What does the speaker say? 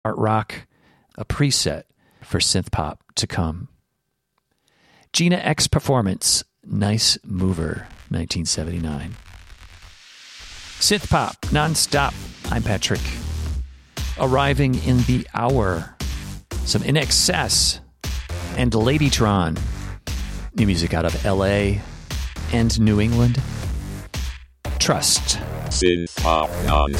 art rock, a preset for synth pop to come. Gina X Performance, Nice Mover, 1979. Synth pop, nonstop. I'm Patrick. Arriving in the hour, some In Excess and Ladytron. New music out of LA and New England. Trust. Synth pop non